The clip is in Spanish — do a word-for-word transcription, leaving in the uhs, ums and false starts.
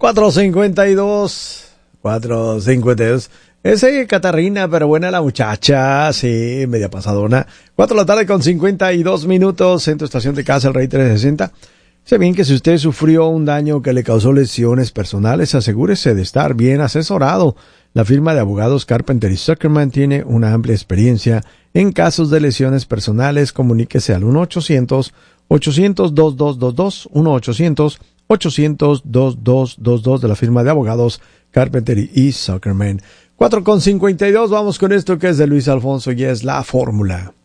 cuatro cincuenta y dos. cuatro cincuenta y dos. Ese Catarina, pero buena la muchacha, sí, media pasadona. Cuatro de la tarde con cincuenta y dos minutos en tu estación de casa, el Rey trescientos sesenta. Sé bien que si usted sufrió un daño que le causó lesiones personales, asegúrese de estar bien asesorado. La firma de abogados Carpenter y Zuckerman tiene una amplia experiencia en casos de lesiones personales. Comuníquese al uno ochocientos, ochocientos, veintidós veintidós, uno ochocientos, ochocientos, veintidós veintidós de la firma de abogados Carpenter y Zuckerman. cuatro con cincuenta y dos, vamos con esto que es de Luis Alfonso y es La Fórmula.